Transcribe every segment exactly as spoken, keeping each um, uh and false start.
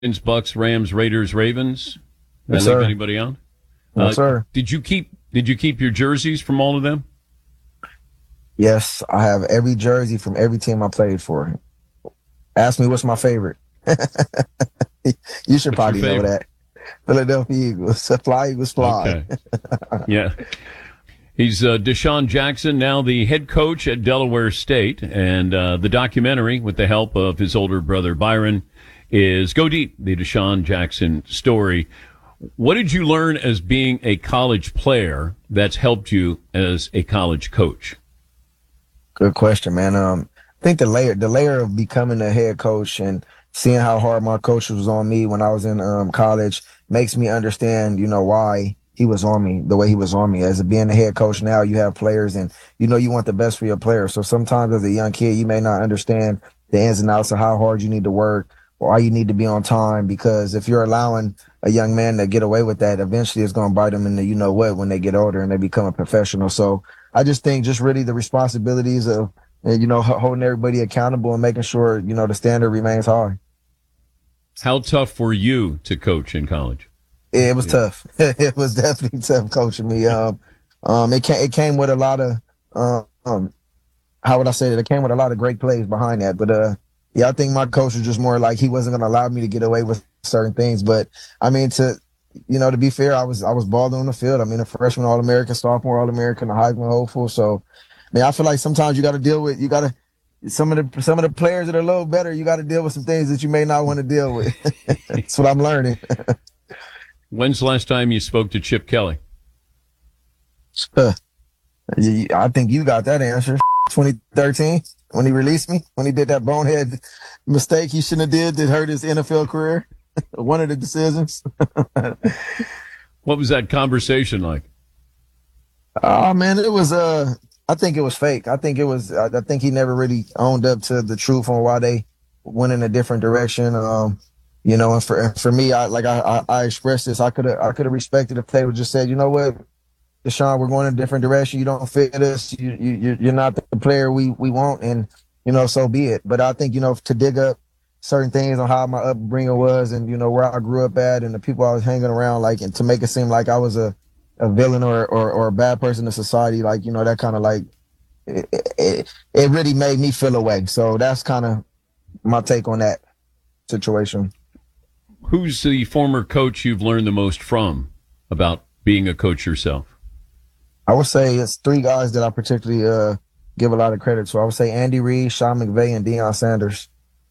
Bucks, Rams, Raiders, Ravens. Did Yes, I leave sir. anybody out? Yes, Uh, sir. did you keep Did you keep your jerseys from all of them? Yes, I have every jersey from every team I played for. Ask me what's my favorite. You should What's your probably know favorite? that. Philadelphia Eagles. Fly Eagles fly. Okay. Yeah. He's uh, Deshaun Jackson, now the head coach at Delaware State. And uh, the documentary, with the help of his older brother Byron, is Go Deep, the Deshaun Jackson story. What did you learn as being a college player that's helped you as a college coach? Good question, man. Um, I think the layer, the layer of becoming a head coach and seeing how hard my coach was on me when I was in um, college makes me understand, you know, why he was on me the way he was on me. As a, being a head coach now, you have players and you know you want the best for your players. So sometimes as a young kid, you may not understand the ins and outs of how hard you need to work or why you need to be on time. Because if you're allowing a young man to get away with that, eventually it's going to bite them in the you know what when they get older and they become a professional. So I just think just really the responsibilities of uh, you know h- holding everybody accountable and making sure you know the standard remains high. How tough were you to coach in college? It was Yeah. tough. It was definitely tough coaching me. Um, um, it came it came with a lot of um, um, how would I say it? It came with a lot of great plays behind that. But uh, yeah, I think my coach was just more like he wasn't going to allow me to get away with certain things. But I mean, to you know, to be fair, I was I was balling on the field. I mean, a freshman All American, sophomore All American, a Heisman hopeful. So, man, I feel like sometimes you got to deal with you got to some of the some of the players that are a little better. You got to deal with some things that you may not want to deal with. That's what I'm learning. When's the last time you spoke to Chip Kelly? Huh. You- I think you got that answer. twenty thirteen, when he released me, when he did that bonehead mistake he shouldn't have did that hurt his N F L career. One of the decisions. What was that conversation like? Oh man, it was uh I think it was fake. I think it was I, I think he never really owned up to the truth on why they went in a different direction. Um, you know, and for and for me, I like I I, I expressed this. I could have I could have respected if they would just said, you know what, Deshaun, we're going in a different direction. You don't fit us. You you you- you're not the player we we want, and you know, so be it. But I think you know to dig up certain things on how my upbringing was, and you know where I grew up at, and the people I was hanging around, like, and to make it seem like I was a a villain or or, or a bad person in society, like you know that kind of like it, it it really made me feel away. So that's kind of my take on that situation. Who's the former coach you've learned the most from about being a coach yourself? I would say it's three guys that I particularly uh, give a lot of credit to. I would say Andy Reid, Sean McVay, and Deion Sanders.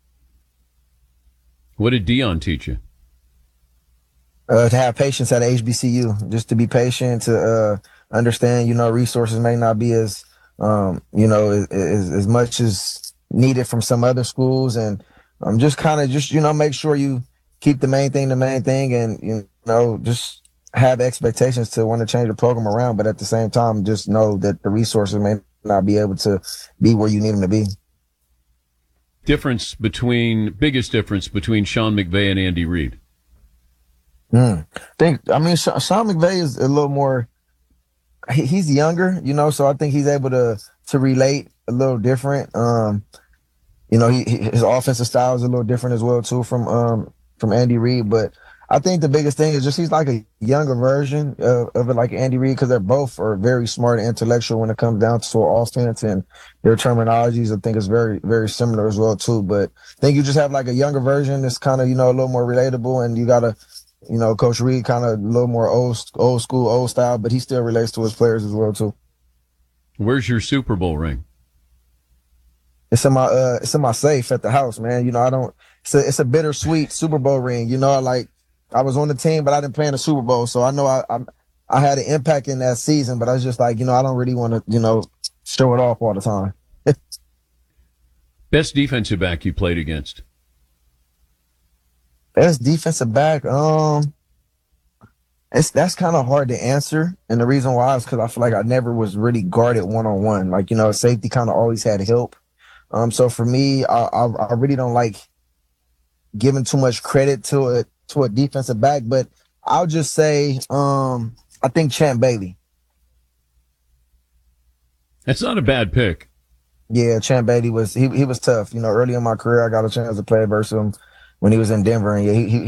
What did Dion teach you? Uh, to have patience at H B C U, just to be patient, to uh, understand, you know, resources may not be as, um, you know, as, as, as much as needed from some other schools. And um, just kind of just, you know, make sure you keep the main thing the main thing and, you know, just have expectations to want to change the program around. But at the same time, just know that the resources may not be able to be where you need them to be. Difference between, biggest difference between Sean McVay and Andy Reid? Hmm. Think I mean Sha- Sean McVay is a little more. He, he's younger, you know, so I think he's able to to relate a little different. Um, you know, he, he his offensive style is a little different as well too from um from Andy Reid. But I think the biggest thing is just he's like a younger version of, of it, like Andy Reid, because they're both are very smart and intellectual when it comes down to offense and their terminologies. I think is very very similar as well too. But I think you just have like a younger version that's kind of you know a little more relatable, and you gotta. You know, Coach Reed kind of a little more old, old school, old style, but he still relates to his players as well too. Where's your Super Bowl ring? It's in my, uh, it's in my safe at the house, man. You know, I don't. It's a, it's a bittersweet Super Bowl ring. You know, like I was on the team, but I didn't play in the Super Bowl, so I know I, I, I had an impact in that season. But I was just like, you know, I don't really want to, you know, show it off all the time. Best defensive back you played against? Best defensive back, um, it's that's kind of hard to answer, and the reason why is because I feel like I never was really guarded one on one. Like you know, safety kind of always had help. Um, so for me, I, I I really don't like giving too much credit to a to a defensive back, but I'll just say, um, I think Champ Bailey. That's not a bad pick. Yeah, Champ Bailey was he he was tough. You know, early in my career, I got a chance to play versus him. when he was in Denver, and yeah, he, he